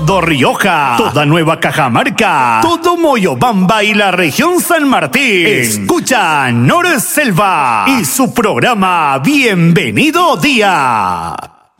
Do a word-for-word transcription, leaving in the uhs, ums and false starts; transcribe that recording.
todo Rioja, toda Nueva Cajamarca, todo Moyobamba y la región San Martín. Escucha Nor Selva y su programa Bienvenido Día.